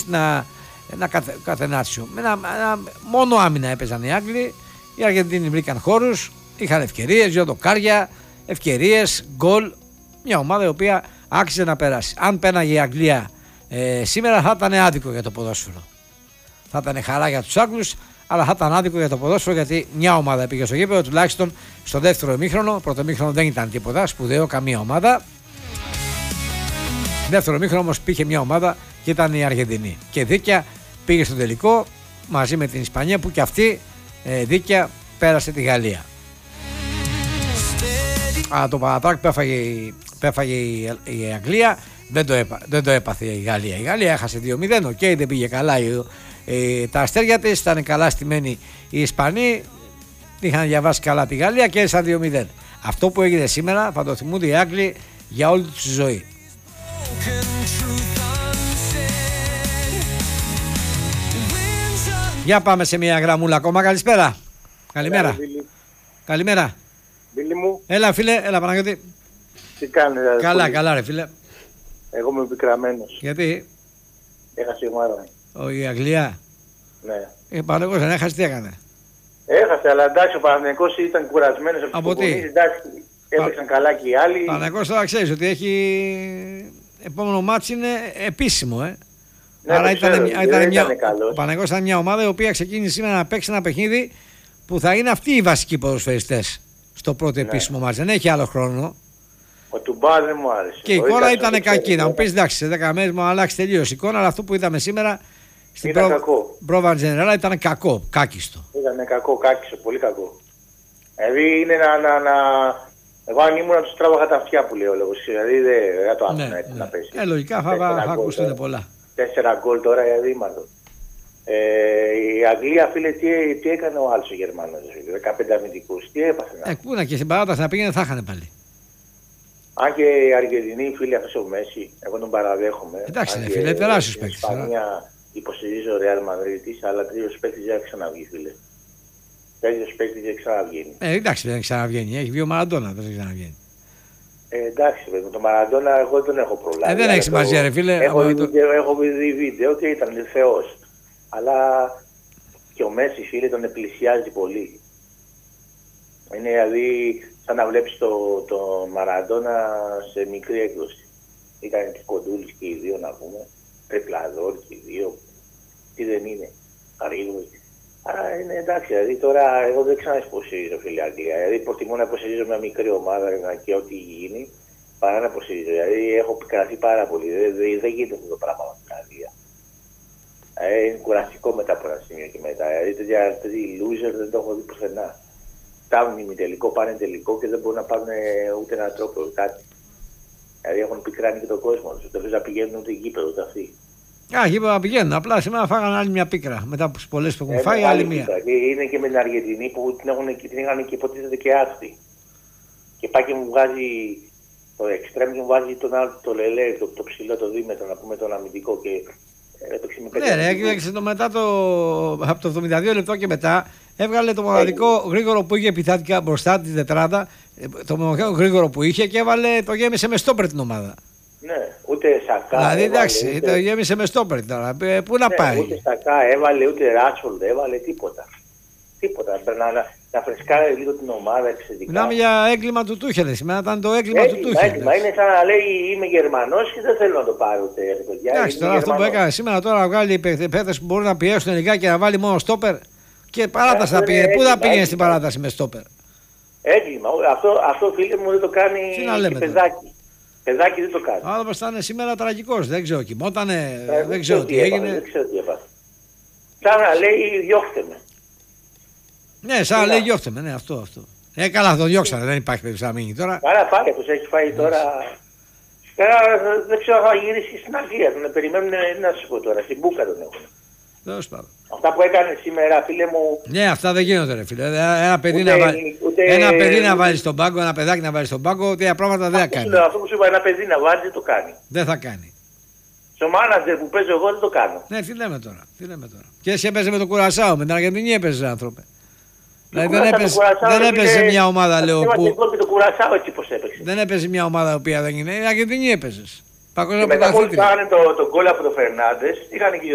ένα καθενάτσιο. Μόνο άμυνα έπαιζαν οι Άγγλοι. Οι Αργεντίνοι βρήκαν χώρους, είχαν ευκαιρίες, 2 δοκάρια, ευκαιρίες, γκολ. Μια ομάδα η οποία άξιζε να περάσει. Αν πέναγε η Αγγλία σήμερα θα ήταν άδικο για το ποδόσφαιρο. Θα ήταν χαρά για τους Άγγλους, αλλά θα ήταν άδικο για το ποδόσφαιρο, γιατί μια ομάδα πήγε στο γήπεδο, τουλάχιστον στο δεύτερο ημίχρονο. Πρώτο ημίχρονο δεν ήταν τίποτα σπουδαίο, καμία ομάδα. Δεύτερο ημίχρονο όμως πήγε μια ομάδα και ήταν η Αργεντινή. Και δίκαια πήγε στο τελικό μαζί με την Ισπανία, που και αυτή δίκαια πέρασε τη Γαλλία. Το παρατράκ που έφαγε η Αγγλία δεν το έπαθε η Γαλλία. Η Γαλλία έχασε 2-0, δεν πήγε καλά τα αστέρια της, ήταν καλά στημένοι οι Ισπανοί, είχαν διαβάσει καλά τη Γαλλία και έσαν 2-0. Αυτό που έγινε σήμερα θα το θυμούνται οι Άγγλοι για όλη τους τη ζωή. Για πάμε σε μια γραμμούλα ακόμα. Καλησπέρα. Καλημέρα. Καλημέρα. Μπίλη μου. Έλα φίλε, έλα Παναγιώτη. Τι κάνεις? Καλά ρε φίλε. Εγώ είμαι πικραμένος. Γιατί? Έχασε η ομάδα. Η Αγγλία. Ναι. Παναγιώτης δεν έχασε, τι έκανε? Έχασε, αλλά εντάξει, ο Παναγιώτης ήταν κουρασμένος από τι? Εντάξει, έπαιξαν καλά και οι άλλοι. Παναγιώτης τώρα ξέρεις ότι έχει... επόμενο μάτς είναι επίσημο, Ναι, άρα ο Παναγιώτης ήταν μια ομάδα η οποία ξεκίνησε σήμερα να παίξει ένα παιχνίδι που θα είναι αυτοί οι βασικοί ποδοσφαιριστές στο πρώτο επίσημο μάτς. Δεν έχει άλλο χρόνο. Ο Τουμπά δεν μου άρεσε. Και η εικόνα ήταν κακή. Να μου πεις εντάξει, σε 10 μέρες μου αλλάξει τελείως η εικόνα, αλλά αυτό που είδαμε σήμερα στην πρόβα Τζενεράλα ήταν κακό, κάκιστο. Ήταν κακό, κάκιστο, πολύ κακό. Δηλαδή είναι εγώ αν ήμουν να τους τράβαγα τα αυτιά που λέει ο λόγος. Δηλαδή δεν το άφηνα έτσι να πέσει. Λογικά θα ακουστούν πολλά. 4 γκολ τώρα, δηλαδή μάλλον. Η Αγγλία, φίλε, τι έκανε ο άλλος ο Γερμανός, 15 αμυντικούς, τι έπαθε να... Πού να, και στην παράταση να πήγαινε θα είχανε πάλι. Αν και η Αργεντινή, φίλε, αυτός ο Μέση, εγώ τον παραδέχομαι. Εντάξει, φίλε, τεράστιος παίκτης. Στην Ισπανία υποστηρίζει ο Ρεάλ Μαδρίτης, αλλά τρίτος παίκτης δεν ξαναβγεί, φίλε. Τρίτος παίκτης δεν ξαναβγαίνει. Εντάξει, δεν ξαναβγαίνει, έχει βγει ο Μαραντόνα, δεν ξαναβγαίνει. Εντάξει, με τον Μαραντόνα εγώ δεν έχω προλάβει. Δεν έχει σημασία, ρε φίλε. Έχω δει βίντεο και ήταν θεός. Αλλά και ο Μέση, φίλε, τον πλησιάζει πολύ. Είναι δηλαδή σαν να βλέπεις τον Μαραντόνα σε μικρή έκδοση. Ήταν και κοντούλης και οι δύο, να πούμε. Τρεπλαδόρ και οι δύο. Τι δεν είναι. Γρήγοροι. Άρα είναι εντάξει, δηλαδή τώρα εγώ δεν ξαναϋποστηρίζω, φίλε, Αγγλία. Δηλαδή προτιμώ να υποστηρίζω μια μικρή ομάδα και ό,τι γίνει, παρά να υποστηρίζω. Δηλαδή έχω πικραθεί πάρα πολύ. Δεν γίνεται αυτό το πράγμα με την Αγγλία. Είναι κουραστικό μετά από ένα σημείο και μετά. Δηλαδή τέτοιοι loser δεν το έχω δει πουθενά. Φτάνουν ημιτελικό, πάνε τελικό και δεν μπορούν να πάρουν ούτε έναν τρόπο κάτι. Δηλαδή έχουν πικράνει και τον κόσμο τους. Δεν να πηγαίνουν ούτε γήπεδο ούτε αυτοί. Γήπεδο να πηγαίνουν. Απλά σήμερα φάγανε άλλη μια πίκρα. Μετά από τις πολλές που έχουν φάει, άλλη μια. Είναι και με την Αργεντινή που την είχαν και υποτίθεται και άστη. Και πάει και μου βγάζει το εξτρέμ και μου βάζει τον άλλο το Λελέ, το ψηλό, το δίμετρο, να πούμε τον αμυντικό και έπαιξε με 5. Ναι, έκλειξε το μετά από το 72 λεπτό και μετά. Έβγαλε το μοναδικό γρήγορο που είχε επιθετικά μπροστά την τετράδα, το μοναδικό γρήγορο που είχε και το γέμισε με στόπερ την ομάδα. Ναι, ούτε Σακά. Δηλαδή εντάξει, το γέμισε με στόπερ τώρα. Πού να πάει. Ούτε Σακά έβαλε, ούτε Ράτσολντ έβαλε, τίποτα. Τίποτα. Να φρεσκάρει λίγο την ομάδα εξαιρετικά. Μιλάμε για έγκλημα του Τούχελ. Σήμερα ήταν το έγκλημα του Τούχελ. Είναι σαν να λέει είμαι Γερμανός και δεν θέλω να το πάρω ούτε. Εντάξει, τώρα αυτό που έκανε σήμερα τώρα να βγάλει παίκτες που μπορούν να πιέσουν λιγάκι και να βάλει μόνο στόπερ. Και παράταση θα πήγαινε. Πού θα πήγαινε στην παράταση με στόπερ. Έγκλημα. Αυτό φίλε μου δεν το κάνει και παιδάκι. Παιδάκι δεν το κάνει. Ο άνθρωπος ήταν σήμερα τραγικός. Δεν ξέρω, κοιμότανε, δεν ξέρω τι έγινε. Δεν ξέρω τι έπαθε. Σαν να λέει διώχτε με. Ναι, σαν να λέει διώχτε με, ναι, αυτό. Καλά, τον διώξανε, δεν υπάρχει περίπτωση να μείνει τώρα. Καλά, πάει, τους έχει φάει τώρα. Δεν ξέρω αν θα γυρίσει στην Αγγλία. Τον περιμένουν να σου πω τώρα, στην Μπούκα τον έχουν. Τέλος πάντων. Αυτά που έκανε σήμερα, φίλε μου. Ναι, αυτά δεν γίνονται, ρε φίλε. Ένα παιδί να βάλει στον πάγκο, ένα παιδάκι να βάλει στον πάγκο, τέτοια πράγματα δεν θα κάνει. Αυτό που σου είπα, ένα παιδί να βάλει δεν το κάνει. Δεν θα κάνει. Στο μάνατζερ που παίζω εγώ δεν το κάνω. Ναι, τι λέμε τώρα. Και εσύ έπαιζε με τον Κουρασάο, με την Αργεντινή έπαιζε άνθρωπε. Δηλαδή δεν έπαιζε μια ομάδα, λέω. Δεν έπαιζε μια ομάδα η οποία δεν είναι. Η Αργεντινή έπαιζε. Και μετά που κάνανε τον γκολ από τον Φερνάντες, είχαν και